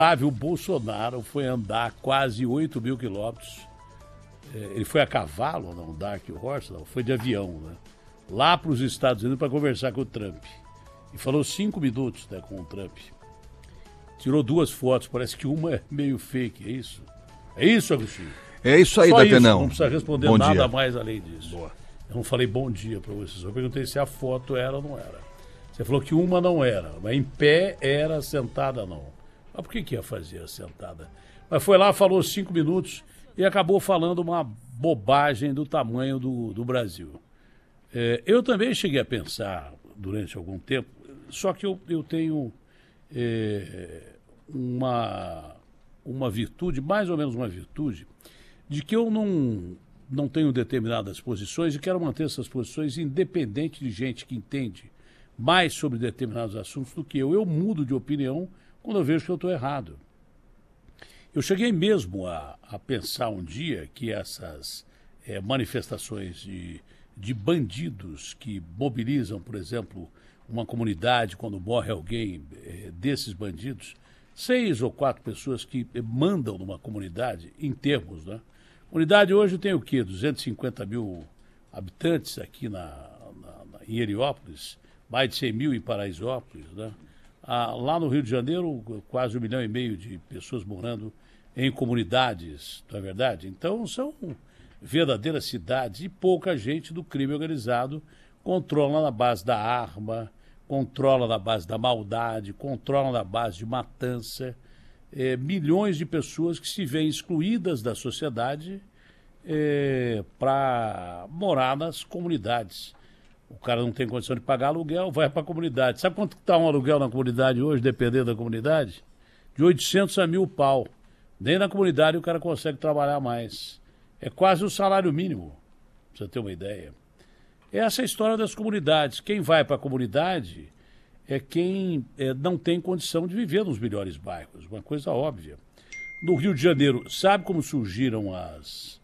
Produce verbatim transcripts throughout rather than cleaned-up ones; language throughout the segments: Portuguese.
O Bolsonaro foi andar quase oito mil quilômetros. Ele foi a cavalo, não, Dark Horse, não, foi de avião, né? Lá para os Estados Unidos para conversar com o Trump. E falou cinco minutos, né, com o Trump. Tirou duas fotos, parece que uma é meio fake, é isso? É isso, Agostinho? É isso aí, Só isso, Datenão. não precisa responder Bom nada dia. mais além disso. Boa. Eu não falei bom dia para você, só perguntei se a foto era ou não era. Você falou que uma não era, mas em pé era, sentada não. Mas por que que ia fazer a sentada? Mas foi lá, falou cinco minutos e acabou falando uma bobagem do tamanho do, do Brasil. É, eu também cheguei a pensar durante algum tempo, só que eu, eu tenho é, uma, uma virtude, mais ou menos uma virtude, de que eu não, não tenho determinadas posições e quero manter essas posições independente de gente que entende mais sobre determinados assuntos do que eu. Eu mudo de opinião quando eu vejo que eu estou errado. Eu cheguei mesmo a, a pensar um dia que essas é, manifestações de, de bandidos que mobilizam, por exemplo, uma comunidade quando morre alguém é, desses bandidos, seis ou quatro pessoas que mandam numa comunidade, em termos, né? A comunidade hoje tem o quê? duzentos e cinquenta mil habitantes aqui na, na, na, em Heliópolis, mais de cem mil em Paraisópolis, né? Ah, lá no Rio de Janeiro, quase um milhão e meio de pessoas morando em comunidades, não é verdade? Então, são verdadeiras cidades e pouca gente do crime organizado controla na base da arma, controla na base da maldade, controla na base de matança. É, milhões de pessoas que se veem excluídas da sociedade é, para morar nas comunidades. O cara não tem condição de pagar aluguel, vai para a comunidade. Sabe quanto está um aluguel na comunidade hoje, dependendo da comunidade? De oitocentos a mil pau. Nem na comunidade o cara consegue trabalhar mais. É quase o salário mínimo, pra você ter uma ideia. Essa é a história das comunidades. Quem vai para a comunidade é quem é, não tem condição de viver nos melhores bairros. Uma coisa óbvia. No Rio de Janeiro, sabe como surgiram as,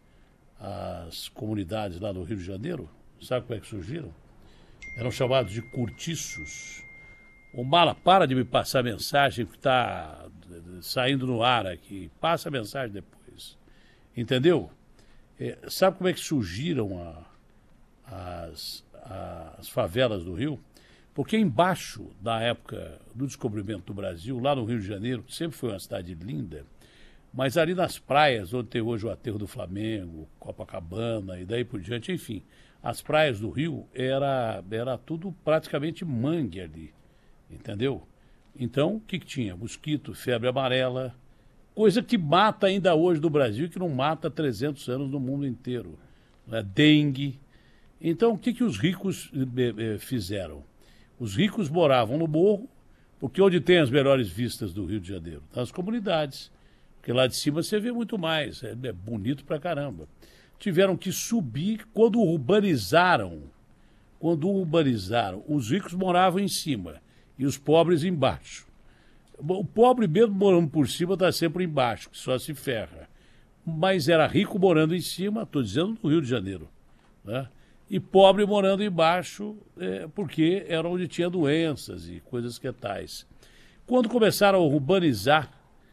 as comunidades lá no Rio de Janeiro? Sabe como é que surgiram? Eram chamados de cortiços. O Mala, para de me passar mensagem que está saindo no ar aqui. Passa a mensagem depois. Entendeu? É, sabe como é que surgiram a, as, as favelas do Rio? Porque embaixo, na época do descobrimento do Brasil, lá no Rio de Janeiro, que sempre foi uma cidade linda, mas ali nas praias, onde tem hoje o Aterro do Flamengo, Copacabana e daí por diante, enfim, as praias do Rio era, era tudo praticamente mangue ali, entendeu? Então, o que, que tinha? Mosquito, febre amarela, coisa que mata ainda hoje no Brasil e que não mata há trezentos anos no mundo inteiro. Né? Dengue. Então, o que, que os ricos eh, eh, fizeram? Os ricos moravam no morro, porque onde tem as melhores vistas do Rio de Janeiro? Nas comunidades. Porque lá de cima você vê muito mais, é, é bonito pra caramba. Tiveram que subir quando urbanizaram. Quando urbanizaram, os ricos moravam em cima e os pobres embaixo. O pobre mesmo morando por cima está sempre embaixo, que só se ferra. Mas era rico morando em cima, estou dizendo no Rio de Janeiro, né? E pobre morando embaixo, é, porque era onde tinha doenças e coisas que tais. Quando começaram a urbanizar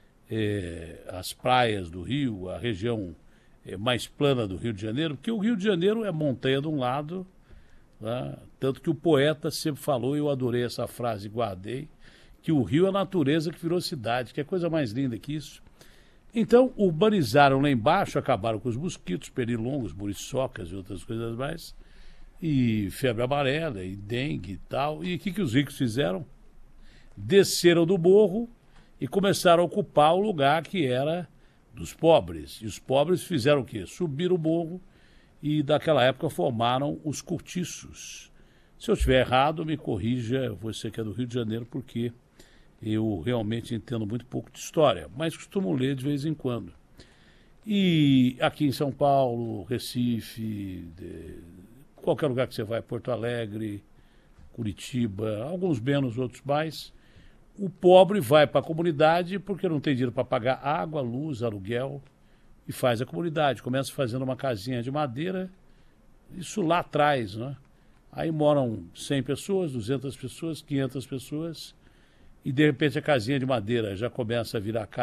é, as praias do Rio, a região é, mais plana do Rio de Janeiro, porque o Rio de Janeiro é montanha de um lado, né? Tanto que o poeta sempre falou, eu adorei essa frase, guardei, que o Rio é a natureza que virou cidade, que é coisa mais linda que isso. Então, urbanizaram lá embaixo, acabaram com os mosquitos, pernilongos, muriçocas e outras coisas mais, e febre amarela, e dengue e tal. E o que, que os ricos fizeram? Desceram do morro e começaram a ocupar o lugar que era dos pobres. E os pobres fizeram o quê? Subiram o morro e, daquela época, formaram os cortiços. Se eu estiver errado, me corrija, você que é do Rio de Janeiro, porque eu realmente entendo muito pouco de história, mas costumo ler de vez em quando. E aqui em São Paulo, Recife, de, qualquer lugar que você vai, Porto Alegre, Curitiba, alguns menos, outros mais, o pobre vai para a comunidade porque não tem dinheiro para pagar água, luz, aluguel, e faz a comunidade. Começa fazendo uma casinha de madeira, isso lá atrás, né? Aí moram cem pessoas, duzentas pessoas, quinhentas pessoas, e de repente a casinha de madeira já começa a virar